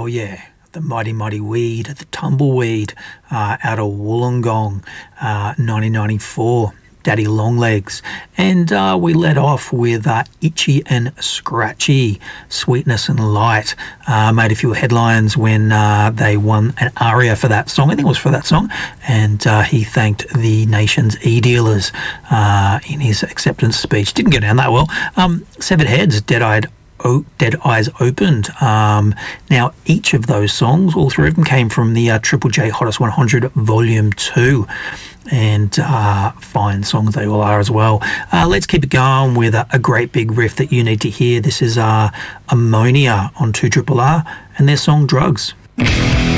Oh yeah, the Mighty Mighty Weed, the Tumbleweed, out of Wollongong, 1994. Daddy Longlegs. And we led off with Itchy and Scratchy, Sweetness and Light. Made a few headlines when they won an ARIA for that song. I think it was for that song. And he thanked the nation's e-dealers in his acceptance speech. Didn't go down that well. Severed Heads, Dead Eyes Opened. Now, each of those songs, all three of them, came from the Triple J Hottest 100 Volume 2. And fine songs they all are as well. Let's keep it going with a great big riff that you need to hear. This is Ammonia on 2RRR and their song Drugs.